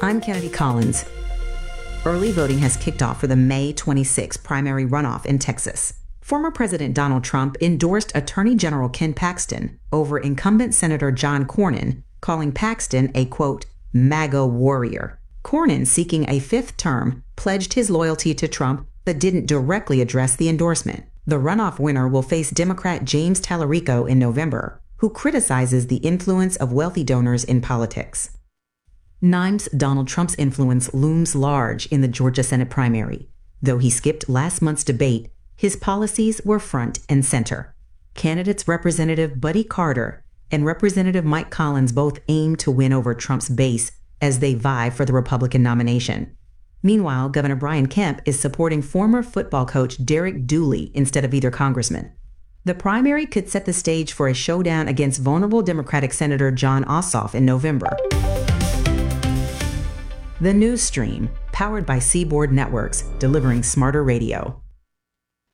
I'm Kennedy Collins. Early voting has kicked off for the May 26 primary runoff in Texas. Former President Donald Trump endorsed Attorney General Ken Paxton over incumbent Senator John Cornyn, calling Paxton a, quote, MAGA warrior. Cornyn, seeking a fifth term, pledged his loyalty to Trump but didn't directly address the endorsement. The runoff winner will face Democrat James Tallarico in November, who criticizes the influence of wealthy donors in politics. 9th, Donald Trump's influence looms large in the Georgia Senate primary. Though he skipped last month's debate, his policies were front and center. Candidates Representative Buddy Carter and Representative Mike Collins both aim to win over Trump's base as they vie for the Republican nomination. Meanwhile, Governor Brian Kemp is supporting former football coach Derek Dooley instead of either congressman. The primary could set the stage for a showdown against vulnerable Democratic Senator Jon Ossoff in November. The News Stream, powered by Seaboard Networks, delivering smarter radio.